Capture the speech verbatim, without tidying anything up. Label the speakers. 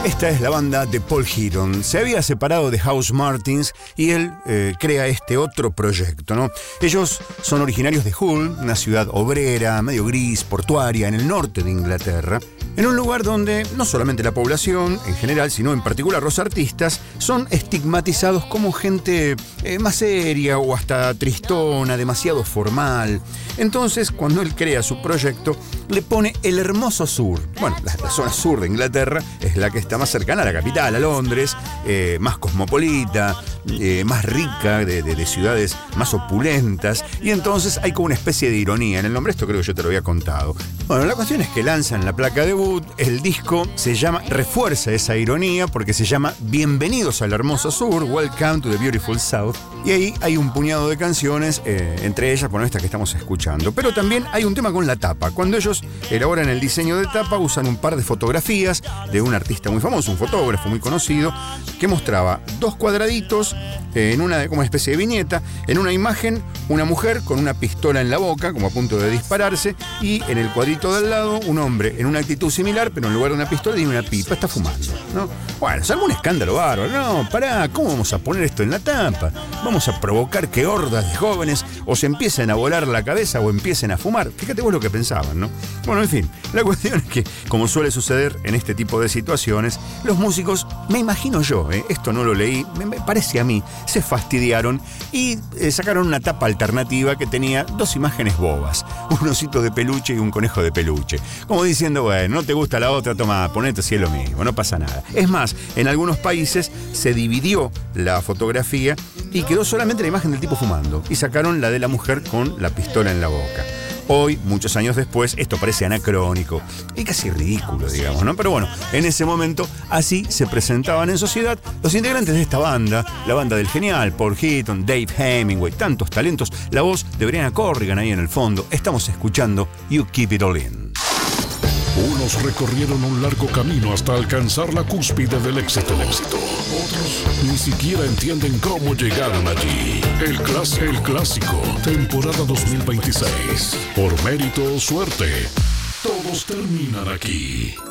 Speaker 1: Esta es la banda de Paul Heaton. Se había separado de House Martins y él eh, crea este otro proyecto, ¿no? Ellos son originarios de Hull, una ciudad obrera, medio gris, portuaria, en el norte de Inglaterra, en un lugar donde no solamente la población en general, sino en particular los artistas, son estigmatizados como gente eh, más seria o hasta tristona, demasiado formal. Entonces, cuando él crea su proyecto, le pone el hermoso sur. Bueno, la, la zona sur de Inglaterra es la que está más cercana a la capital, a Londres, eh, más cosmopolita, eh, más rica, de, de, de ciudades más opulentas, y entonces hay como una especie de ironía en el nombre. Esto creo que yo te lo había contado. Bueno, la cuestión es que lanzan la placa debut, el disco se llama, refuerza esa ironía porque se llama Bienvenidos al hermoso sur, Welcome to the Beautiful South, y ahí hay un puñado de canciones, eh, entre ellas, bueno, esta que estamos escuchando. Pero también hay un tema con la tapa. Cuando ellos elaboran el diseño de tapa, usan un par de fotografías de un artista muy famoso, un fotógrafo muy conocido, que mostraba dos cuadraditos eh, en una como especie de viñeta. En una imagen, una mujer con una pistola en la boca, como a punto de dispararse, y en el cuadrito del lado, un hombre en una actitud similar, pero en lugar de una pistola tiene una pipa, está fumando, ¿no? Bueno, salvo un escándalo bárbaro. No, pará, ¿cómo vamos a poner esto en la tapa? Vamos a provocar que hordas de jóvenes o se empiecen a volar la cabeza o empiecen a fumar. Fíjate vos lo que pensaban, ¿no? Bueno, en fin, la cuestión es que, como suele suceder en este tipo de situaciones, los músicos, me imagino yo, ¿eh? Esto no lo leí, me, me parece a mí, se fastidiaron y eh, sacaron una tapa alternativa que tenía dos imágenes bobas, un osito de peluche y un conejo de peluche, como diciendo, bueno, no te gusta la otra, toma, ponete si es lo mismo, no pasa nada. Es más, en algunos países se dividió la fotografía y quedó solamente la imagen del tipo fumando, y sacaron la de la mujer con la pistola en la boca. Hoy, muchos años después, esto parece anacrónico y casi ridículo, digamos, ¿no? Pero bueno, en ese momento así se presentaban en sociedad los integrantes de esta banda, la banda del genial Paul Heaton, Dave Hemingway, tantos talentos, la voz de Brianna Corrigan ahí en el fondo. Estamos escuchando You Keep It All In.
Speaker 2: Unos recorrieron un largo camino hasta alcanzar la cúspide del éxito. Otros ni siquiera entienden cómo llegaron allí. El, clas- el clásico, temporada dos mil veintiséis. Por mérito o suerte, todos terminan aquí.